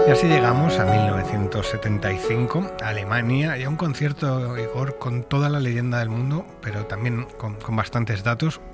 Y así llegamos a 1975, a Alemania, y a un concierto, Igor, con toda la leyenda del mundo, pero también con bastantes datos.